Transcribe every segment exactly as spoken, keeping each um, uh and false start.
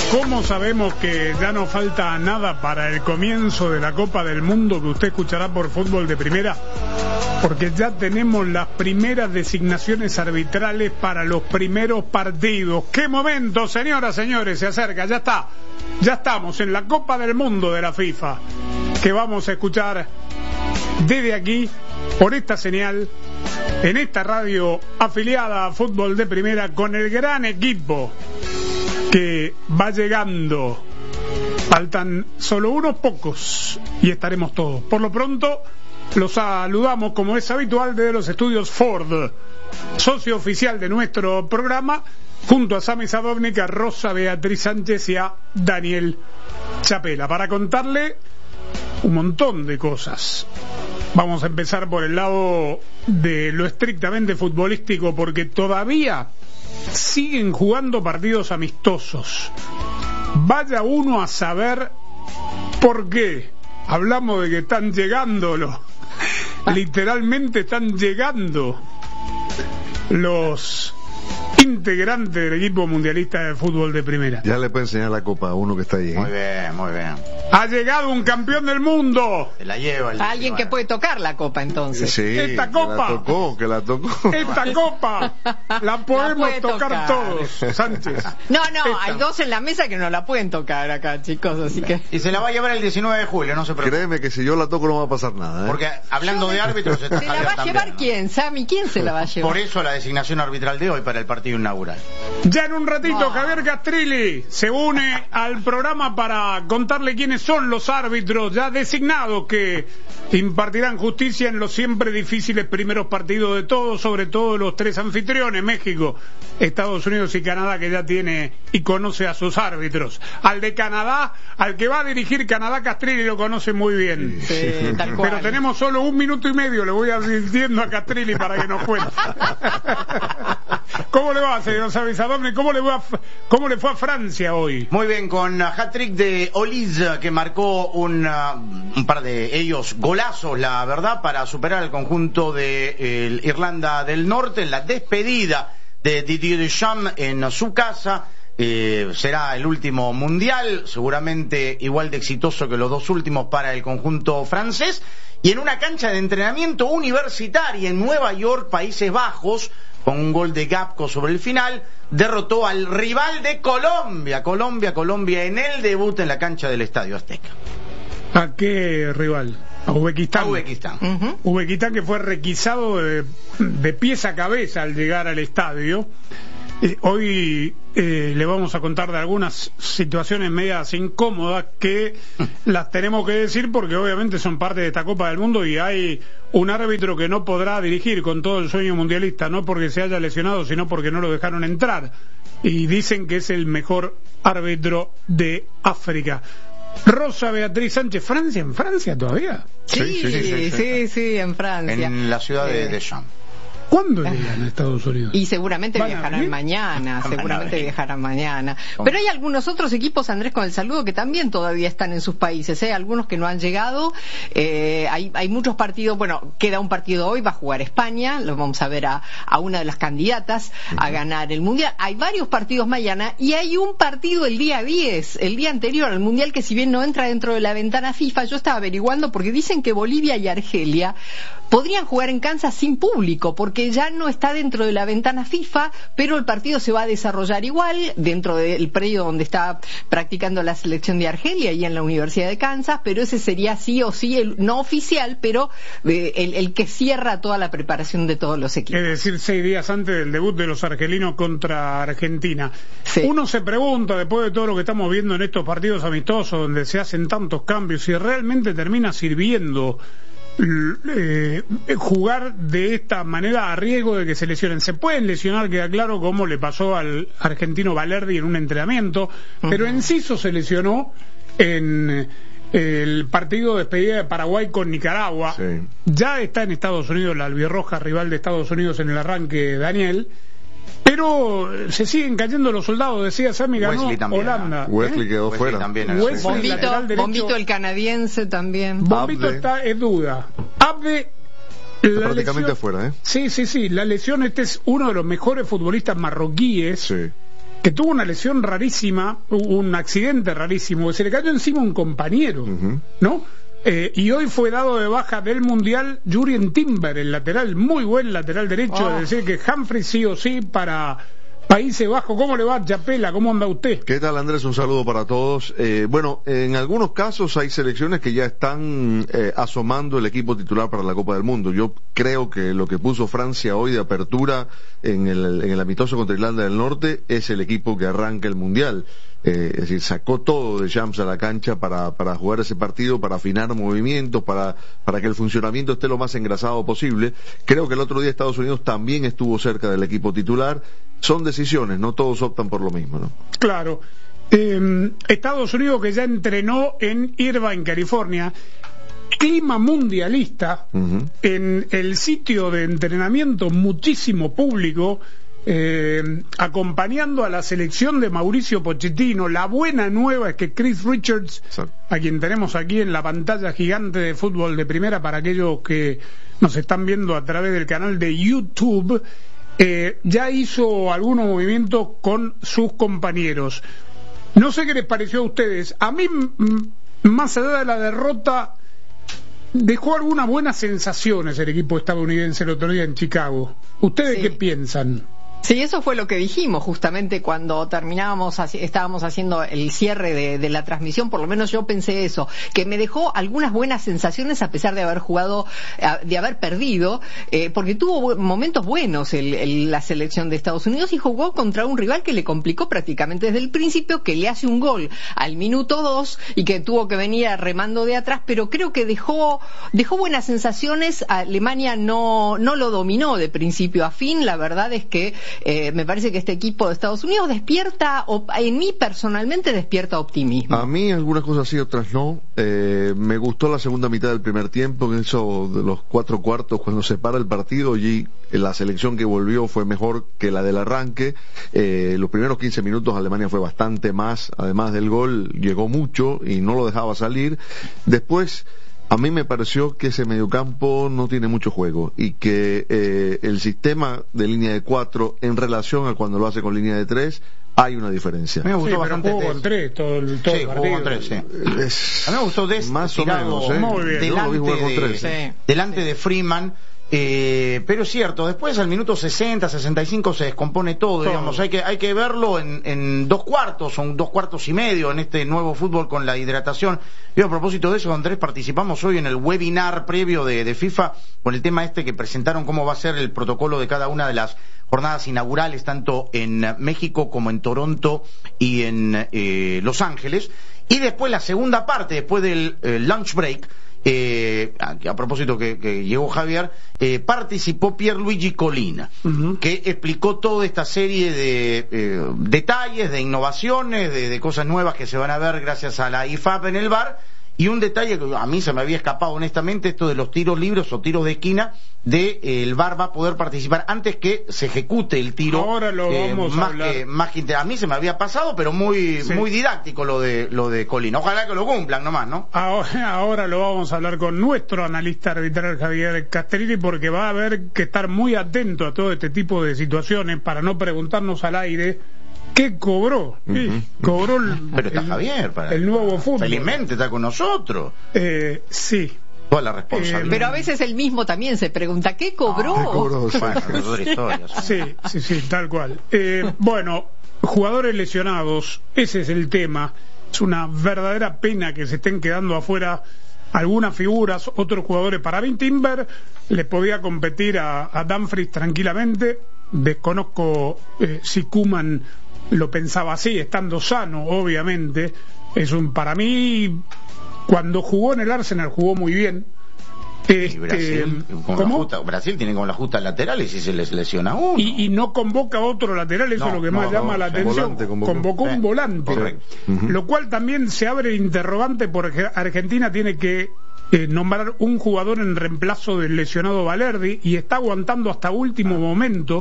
¿Cómo sabemos que ya no falta nada para el comienzo de la Copa del Mundo que usted escuchará por Fútbol de Primera? Porque ya tenemos las primeras designaciones arbitrales para los primeros partidos. ¡Qué momento, señoras, señores! Se acerca, ya está. Ya estamos en la Copa del Mundo de la FIFA, que vamos a escuchar desde aquí, por esta señal, en esta radio afiliada a Fútbol de Primera, con el gran equipo que va llegando. Faltan solo unos pocos y estaremos todos. Por lo pronto, los saludamos, como es habitual, desde los estudios Ford, socio oficial de nuestro programa, junto a Sami Sadovnik, a Rosa Beatriz Sánchez y a Daniel Chapela, para contarle un montón de cosas. Vamos a empezar por el lado de lo estrictamente futbolístico, porque todavía siguen jugando partidos amistosos. Vaya uno a saber por qué. Hablamos de que están llegando los... literalmente están llegando los integrantes del equipo mundialista de fútbol de primera. Ya le puede enseñar la copa a uno que está ahí, ¿eh? Muy bien, muy bien. Ha llegado un campeón del mundo. Se la lleva el alguien que puede tocar la copa, entonces. Sí, esta copa que la tocó, que la tocó. Esta copa la podemos la tocar, tocar todos, Sánchez. No, no, Esta. hay dos en la mesa que no la pueden tocar acá, chicos, así que... Y se la va a llevar el diecinueve de julio, no se preocupe. Créeme que si yo la toco no va a pasar nada, ¿eh? Porque hablando de árbitros, está ¿Se la Javier va a también, llevar ¿no? quién, Sami? ¿Quién se la va a llevar? Por eso la designación arbitral de hoy para el partido inaugural. Ya en un ratito, No. Javier Castrilli se une al programa para contarle quiénes son los árbitros ya designados que impartirán justicia en los siempre difíciles primeros partidos de todos, sobre todo los tres anfitriones, México, Estados Unidos y Canadá, que ya tiene y conoce a sus árbitros. Al de Canadá, al que va a dirigir Canadá, Castrilli lo conoce muy bien. Sí, tal cual. Pero tenemos solo un minuto y medio, le voy advirtiendo a Castrilli para que nos cuente. ¿Cómo le va, señor Savisadovnik? ¿Cómo le va a, cómo le fue a Francia hoy? Muy bien, con hat-trick de Olise, que marcó un, uh, un par de ellos golazos, la verdad, para superar al conjunto de eh, Irlanda del Norte en la despedida de Didier Deschamps en su casa. Eh, será el último mundial, seguramente igual de exitoso que los dos últimos para el conjunto francés, y en una cancha de entrenamiento universitaria en Nueva York, Países Bajos, con un gol de Gapco sobre el final, derrotó al rival de Colombia, Colombia, Colombia, en el debut en la cancha del Estadio Azteca. ¿A qué rival? A Uzbekistán. A Uzbekistán. Uh-huh. Uzbekistán, que fue requisado de, de pies a cabeza al llegar al estadio. Eh, hoy eh, le vamos a contar de algunas situaciones medias incómodas que las tenemos que decir porque obviamente son parte de esta Copa del Mundo, y hay un árbitro que no podrá dirigir con todo el sueño mundialista, no porque se haya lesionado, sino porque no lo dejaron entrar, y dicen que es el mejor árbitro de África. Rosa Beatriz Sánchez, ¿Francia en Francia todavía? Sí, sí, sí, sí, sí, sí, en Francia. En la ciudad de Eh, Deschamps. ¿Cuándo llegan a Estados Unidos? Y seguramente ¿Van a viajarán venir? mañana, Van a seguramente venir. viajarán mañana. ¿Cómo? Pero hay algunos otros equipos, Andrés, con el saludo, que también todavía están en sus países, ¿eh? Algunos que no han llegado. Eh, hay, hay muchos partidos, bueno, queda un partido hoy, va a jugar España, lo vamos a ver a, a una de las candidatas a ganar el Mundial. Hay varios partidos mañana y hay un partido el día diez, el día anterior al Mundial, que si bien no entra dentro de la ventana FIFA, yo estaba averiguando porque dicen que Bolivia y Argelia podrían jugar en Kansas sin público, porque ya no está dentro de la ventana FIFA, pero el partido se va a desarrollar igual dentro del predio donde está practicando la selección de Argelia y en la Universidad de Kansas, pero ese sería sí o sí el no oficial, pero eh, el, el que cierra toda la preparación de todos los equipos. Es decir, seis días antes del debut de los argelinos contra Argentina. Sí. Uno se pregunta, después de todo lo que estamos viendo en estos partidos amistosos, donde se hacen tantos cambios, si realmente termina sirviendo Eh, jugar de esta manera a riesgo de que se lesionen. Se pueden lesionar, queda claro, como le pasó al argentino Valerdi en un entrenamiento, uh-huh. pero Enciso se lesionó en el partido de despedida de Paraguay con Nicaragua. Sí. Ya está en Estados Unidos, la albirroja rival de Estados Unidos en el arranque, Daniel. Pero se siguen cayendo los soldados, decía Sami, ganó Wesley también, Holanda. ¿no? Wesley ¿Eh? quedó Wesley fuera. también era Wesley, así. lateral Bombito, derecho. Bombito el canadiense también. Bombito Abde. está en duda. Abde, la prácticamente lesión- fuera, ¿eh? Sí, sí, sí. La lesión, este es uno de los mejores futbolistas marroquíes. Sí. que tuvo una lesión rarísima, un accidente rarísimo, que se le cayó encima un compañero, uh-huh. ¿no? Eh, y hoy fue dado de baja del Mundial Jurrien Timber, el lateral, muy buen lateral derecho, oh. es decir que Humphries sí o sí para Países Bajos. ¿Cómo le va, Chapela? ¿Cómo anda usted? ¿Qué tal, Andrés? Un saludo para todos. Eh, bueno, en algunos casos hay selecciones que ya están eh, asomando el equipo titular para la Copa del Mundo. Yo creo que lo que puso Francia hoy de apertura en el, en el amistoso contra Irlanda del Norte es el equipo que arranca el Mundial. Eh, es decir, sacó todo de Champs a la cancha para, para jugar ese partido, para afinar movimientos, para, para que el funcionamiento esté lo más engrasado posible. Creo que el otro día Estados Unidos también estuvo cerca del equipo titular. Son decisiones, no todos optan por lo mismo, ¿no? Claro. Eh, Estados Unidos, que ya entrenó en Irvine, California, clima mundialista, uh-huh. en el sitio de entrenamiento muchísimo público, eh, acompañando a la selección de Mauricio Pochettino. La buena nueva es que Chris Richards, Exacto. a quien tenemos aquí en la pantalla gigante de Fútbol de Primera para aquellos que nos están viendo a través del canal de YouTube, eh, ya hizo algunos movimientos con sus compañeros. No sé qué les pareció a ustedes. A mí, m- más allá de la derrota, dejó algunas buenas sensaciones el equipo estadounidense el otro día en Chicago. ¿Ustedes sí. qué piensan? Sí, eso fue lo que dijimos justamente cuando terminábamos, estábamos haciendo el cierre de, de la transmisión. Por lo menos yo pensé eso, que me dejó algunas buenas sensaciones a pesar de haber jugado, de haber perdido, eh, porque tuvo momentos buenos el, el, la selección de Estados Unidos y jugó contra un rival que le complicó prácticamente desde el principio, que le hace un gol al minuto dos y que tuvo que venir remando de atrás, pero creo que dejó, dejó buenas sensaciones. Alemania no, no lo dominó de principio a fin. La verdad es que Eh, me parece que este equipo de Estados Unidos despierta, o, en mí personalmente despierta optimismo. A mí algunas cosas sí, otras no. Eh, me gustó la segunda mitad del primer tiempo, en eso de los cuatro cuartos, cuando se para el partido, y la selección que volvió fue mejor que la del arranque. Eh, los primeros quince minutos Alemania fue bastante más, además del gol, llegó mucho y no lo dejaba salir. Después, a mí me pareció que ese mediocampo no tiene mucho juego y que eh, el sistema de línea de cuatro en relación a cuando lo hace con línea de tres hay una diferencia. A mí me gustó sí, bastante jugó con tres todo el, todo sí, el partido. Jugó con tres, sí. Es... A mí me gustó des, más o menos, ¿eh? Muy bien. Delante, con de, tres, sí. delante de Freeman. Eh, pero es cierto, después al minuto sesenta, sesenta y cinco se descompone todo, todo. digamos, hay que, hay que verlo en, en dos cuartos, son dos cuartos y medio en este nuevo fútbol con la hidratación. Y a propósito de eso, Andrés, participamos hoy en el webinar previo de, de FIFA con el tema este que presentaron cómo va a ser el protocolo de cada una de las jornadas inaugurales, tanto en México como en Toronto y en eh, Los Ángeles. Y después la segunda parte, después del eh, lunch break, Eh, a, a propósito que, que llegó Javier, eh, participó Pierluigi Collina, uh-huh. que explicó toda esta serie de eh, detalles, de innovaciones, de, de cosas nuevas que se van a ver gracias a la I F A B en el V A R. Y un detalle que a mí se me había escapado honestamente, esto de los tiros libres o tiros de esquina, de eh, el V A R va a poder participar antes que se ejecute el tiro. Ahora lo eh, vamos más a hablar. Que, más que a mí se me había pasado, pero muy sí. muy didáctico lo de lo de Collina. Ojalá que lo cumplan nomás, ¿no? Ahora, ahora lo vamos a hablar con nuestro analista arbitral Javier Castellini, porque va a haber que estar muy atento a todo este tipo de situaciones para no preguntarnos al aire ¿qué cobró? Uh-huh. Sí, cobró el, pero está el, Javier para, el nuevo fútbol. Felizmente está con nosotros. Eh, sí. Toda la responsabilidad. Eh, pero a veces él mismo también se pregunta ¿qué cobró? Ah, ¿qué cobró? Bueno, sí, sí, sí, tal cual. Eh, bueno, jugadores lesionados, ese es el tema. Es una verdadera pena que se estén quedando afuera algunas figuras, otros jugadores. Para mí Timber le podía competir a, a Dumfries tranquilamente. Desconozco eh, si Koeman lo pensaba así, estando sano, obviamente. Es un, para mí, cuando jugó en el Arsenal jugó muy bien. Este, y Brasil, con la justa, Brasil tiene con la justa laterales y se les lesiona uno. Y, y no convoca a otro lateral, eso no, es lo que más no, llama no, la atención. Volante, convocó. convocó un volante. Correcto. Uh-huh. Lo cual también se abre el interrogante porque Argentina tiene que eh, nombrar un jugador en reemplazo del lesionado Valerdi y está aguantando hasta último momento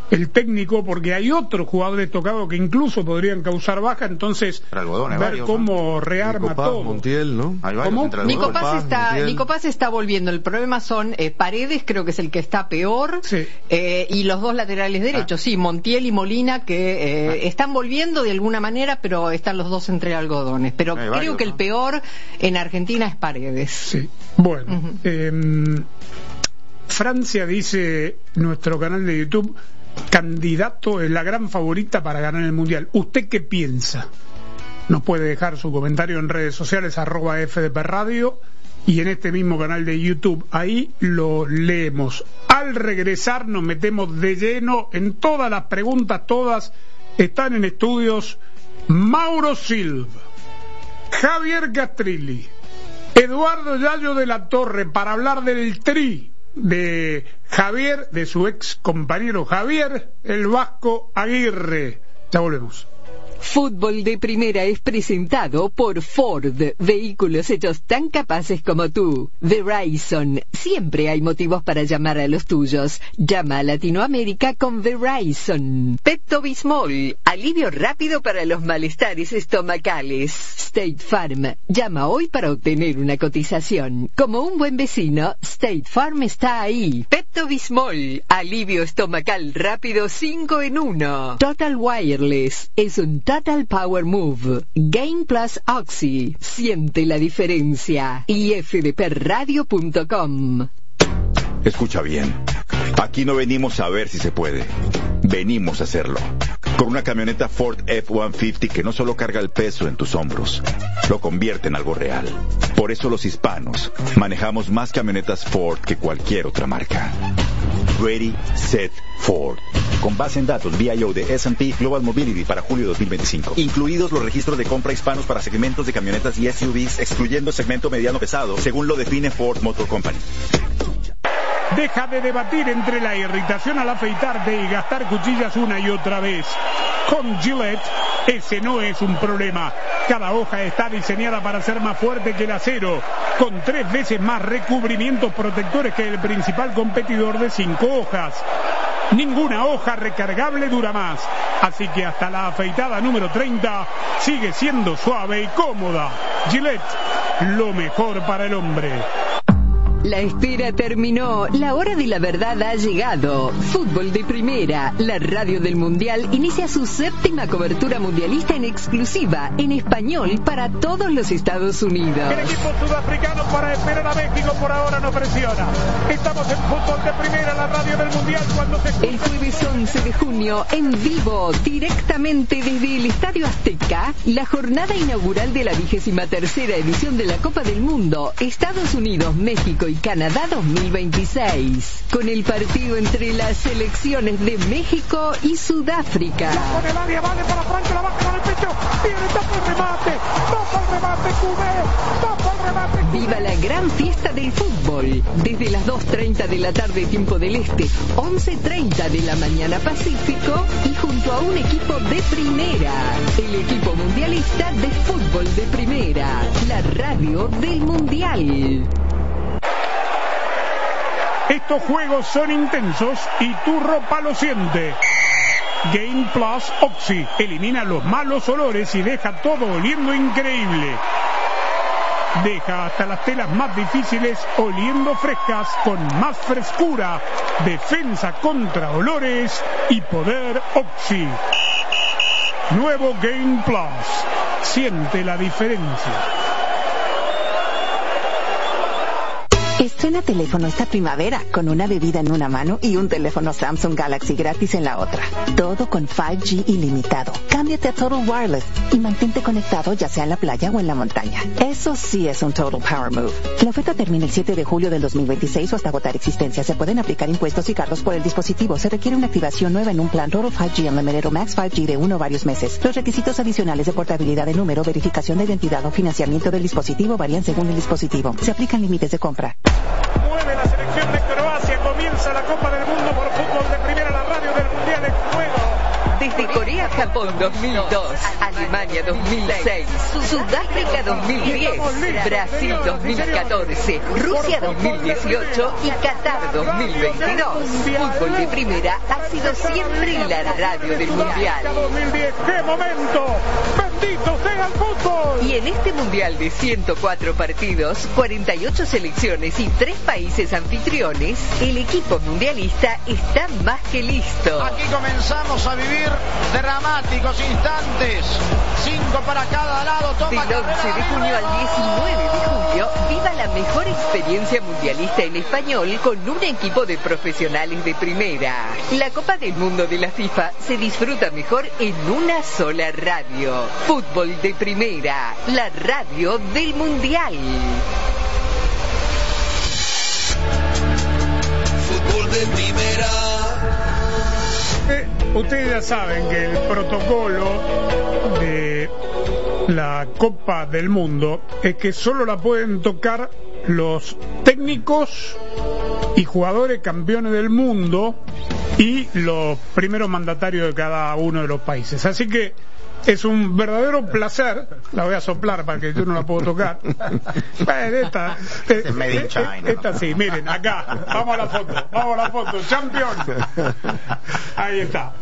el técnico, porque hay otros jugadores tocados que incluso podrían causar baja, entonces Algodón, ver varios, cómo ¿no? rearma Nico Paz, todo. Montiel, ¿no? Hay varios ¿Cómo? entre Nico algodón. Paz, está, Montiel. Nico Paz está volviendo. El problema son eh, Paredes, creo que es el que está peor, Sí. eh, y los dos laterales derechos, Ah. sí, Montiel y Molina, que eh, están volviendo de alguna manera, pero están los dos entre algodones. Pero Hay creo varios, que el ¿no? peor en Argentina es Paredes. Sí, bueno. Ujú. eh, Francia, dice nuestro canal de YouTube, candidato, es la gran favorita para ganar el Mundial. ¿Usted qué piensa? Nos puede dejar su comentario en redes sociales, arroba F D P Radio, y en este mismo canal de YouTube. Ahí lo leemos. Al regresar nos metemos de lleno en todas las preguntas, todas están en estudios Mauro Silva, Javier Castrilli, Eduardo Yayo de la Torre, para hablar del tri de Javier, de su ex compañero Javier, el Vasco Aguirre. Ya volvemos. Fútbol de Primera es presentado por Ford, vehículos hechos tan capaces como tú. Verizon, siempre hay motivos para llamar a los tuyos. Llama a Latinoamérica con Verizon. Pepto Bismol, alivio rápido para los malestares estomacales. State Farm, llama hoy para obtener una cotización. Como un buen vecino, State Farm está ahí. Pepto Bismol, alivio estomacal rápido cinco en uno. Total Wireless, es un Total Power Move. Game Plus Oxy. Siente la diferencia. y f d p radio punto com. Escucha bien. Aquí no venimos a ver si se puede. Venimos a hacerlo. Con una camioneta Ford F ciento cincuenta que no solo carga el peso en tus hombros, lo convierte en algo real. Por eso los hispanos manejamos más camionetas Ford que cualquier otra marca. Ready, Set, Ford. Con base en datos V I O de S and P Global Mobility para julio de dos mil veinticinco. Incluidos los registros de compra hispanos para segmentos de camionetas y S U Vs, excluyendo el segmento mediano pesado, según lo define Ford Motor Company. Deja de debatir entre la irritación al afeitarte y gastar cuchillas una y otra vez. Con Gillette, ese no es un problema. Cada hoja está diseñada para ser más fuerte que el acero, con tres veces más recubrimientos protectores que el principal competidor de cinco hojas. Ninguna hoja recargable dura más, así que hasta la afeitada número treinta sigue siendo suave y cómoda. Gillette, lo mejor para el hombre. La espera terminó, la hora de la verdad ha llegado. Fútbol de Primera, la radio del Mundial, inicia su séptima cobertura mundialista en exclusiva, en español, para todos los Estados Unidos. El equipo sudafricano, para esperar a México, por ahora no presiona. Estamos en Fútbol de Primera, la radio del Mundial, cuando se... El jueves once de junio, en vivo, directamente desde el Estadio Azteca, la jornada inaugural de la vigésima tercera edición de la Copa del Mundo, Estados Unidos, México y Canadá dos mil veintiséis, con el partido entre las selecciones de México y Sudáfrica. Con el área, vale para Franco, la baja con el pecho, viene, tapa el remate, tapa el remate, Cubé, tapa el remate, Cubé. Viva la gran fiesta del fútbol, desde las dos treinta de la tarde tiempo del Este, once treinta de la mañana Pacífico, y junto a un equipo de primera, el equipo mundialista de Fútbol de Primera, la radio del Mundial. Estos juegos son intensos y tu ropa lo siente. Game Plus Oxy elimina los malos olores y deja todo oliendo increíble. Deja hasta las telas más difíciles oliendo frescas con más frescura, defensa contra olores y poder Oxy. Nuevo Game Plus. Siente la diferencia. Estrena teléfono esta primavera con una bebida en una mano y un teléfono Samsung Galaxy gratis en la otra. Todo con cinco G ilimitado. Cámbiate a Total Wireless y mantente conectado ya sea en la playa o en la montaña. Eso sí es un Total Power Move. La oferta termina el siete de julio del dos mil veintiséis o hasta agotar existencia. Se pueden aplicar impuestos y cargos por el dispositivo. Se requiere una activación nueva en un plan Total cinco G Unlimited o Max cinco G de uno o varios meses. Los requisitos adicionales de portabilidad de número, verificación de identidad o financiamiento del dispositivo varían según el dispositivo. Se aplican límites de compra. Mueve la selección de Croacia, comienza la Copa del Mundo por Fútbol de Primera, la radio del Mundial en juego. Desde Corea-Japón dos mil dos, Alemania dos mil seis, Sudáfrica dos mil diez, Brasil dos mil catorce, Rusia dos mil dieciocho y Qatar dos mil veintidós. Fútbol de Primera ha sido siempre la radio del Mundial. dos mil diez, ¡qué momento! ¡Bendito sea el fútbol! Y en este Mundial de ciento cuatro partidos, cuarenta y ocho selecciones y tres países anfitriones, el equipo mundialista está más que listo. Aquí comenzamos a vivir dramáticos instantes. Cinco para cada lado. Toma Del once de junio al diecinueve de julio, viva la mejor experiencia mundialista en español con un equipo de profesionales de primera. La Copa del Mundo de la FIFA se disfruta mejor en una sola radio. Fútbol de Primera, la radio del Mundial. Fútbol de Primera. Eh, ustedes ya saben que el protocolo de la Copa del Mundo es que solo la pueden tocar los técnicos y jugadores campeones del mundo y los primeros mandatarios de cada uno de los países. Así que es un verdadero placer. La voy a soplar para que yo no la puedo tocar. Bueno, esta, eh, Made in China, eh, esta sí, miren, acá. Vamos a la foto, vamos a la foto. Champion. Ahí está.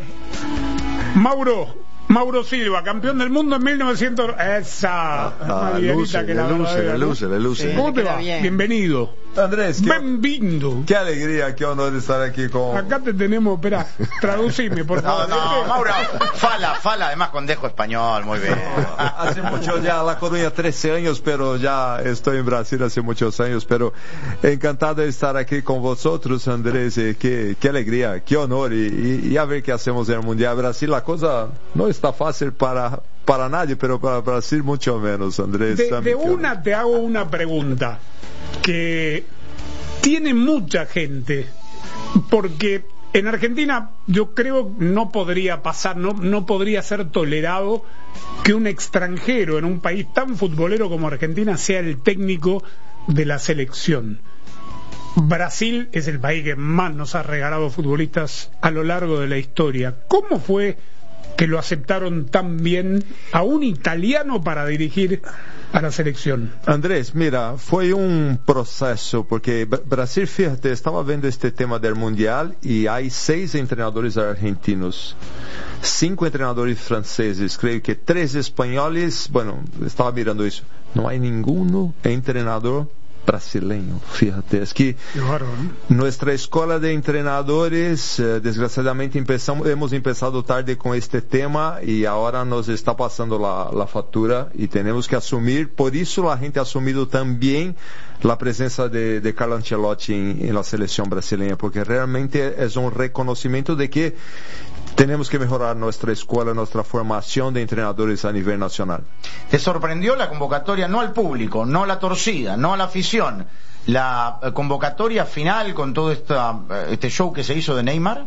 Mauro. Mauro Silva, campeón del mundo en mil novecientos... Esa. Ah, luce, que le la luce, le luce, le luce. ¿Cómo te va? Bien. Bienvenido. Andrés, qué, Bienvenido. qué alegría, qué honor estar aquí con... Acá te tenemos, espera, traducime, por No, favor. no, Mauro, fala, fala, además con dejo español, muy bien. Hace mucho ya, La Coruña, trece años, pero ya estoy en Brasil hace muchos años, pero encantado de estar aquí con vosotros, Andrés, eh, qué, qué alegría, qué honor, y, y, y a ver qué hacemos en el Mundial. Brasil, la cosa no está fácil para, para nadie, pero para Brasil mucho menos, Andrés. De, de una te hago una pregunta que tiene mucha gente, porque en Argentina yo creo no podría pasar, no, no podría ser tolerado que un extranjero en un país tan futbolero como Argentina sea el técnico de la selección. Brasil es el país que más nos ha regalado futbolistas a lo largo de la historia. ¿Cómo fue que lo aceptaron tan bien a un italiano para dirigir a la selección? Andrés, mira, fue un proceso, porque Brasil, fíjate, estaba viendo este tema del Mundial y hay seis entrenadores argentinos, cinco entrenadores franceses, creo que tres españoles, bueno, estaba mirando eso, no hay ninguno entrenador brasileño, fíjate, es que Claro, ¿no? nuestra escuela de entrenadores, eh, desgraciadamente empezamos, hemos empezado tarde con este tema y ahora nos está pasando la, la factura y tenemos que asumir, por eso la gente ha asumido también la presencia de, de Carlo Ancelotti en, en la selección brasileña, porque realmente es un reconocimiento de que tenemos que mejorar nuestra escuela, nuestra formación de entrenadores a nivel nacional. ¿Te sorprendió la convocatoria, no al público, no la torcida, no a la afición, la convocatoria final con todo esta, este show que se hizo de Neymar?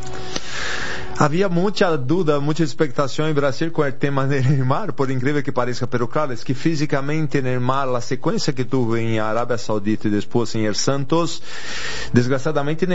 Había mucha duda, mucha expectación en Brasil con el tema de Neymar, por increíble que parezca, pero claro, es que físicamente Neymar, la secuencia que tuvo en Arabia Saudita y después en el Santos, desgraciadamente